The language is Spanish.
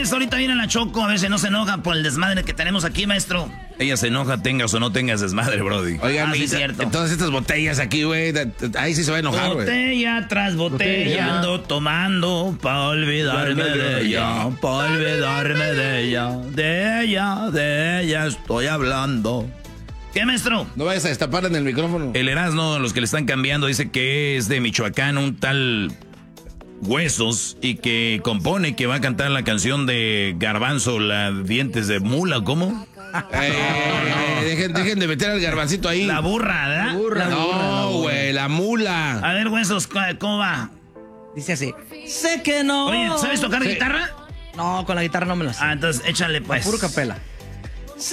maestro, ahorita viene la Choco, a ver si no se enoja por el desmadre que tenemos aquí, maestro. Ella se enoja, tengas o no tengas desmadre, brody. Oigan, sí, cierto. Todas estas botellas aquí, güey, ahí sí se va a enojar, güey. Botella tras botella ando tomando pa' olvidarme de ella, pa' olvidarme de ella estoy hablando. ¿Qué, maestro? No vayas a destapar en el micrófono. El Erasmo, los que le están cambiando, dice que es de Michoacán, un tal Huesos, y que compone que va a cantar la canción de Garbanzo, la dientes de mula, ¿cómo? Dejen de meter al garbancito ahí. La burra, ¿verdad? No, güey, la mula. A ver, Huesos, ¿cómo va? Dice así. Sé que no. Oye, ¿sabes tocar guitarra? No, con la guitarra no me lo sé. Ah, entonces échale, pues. Puro capela.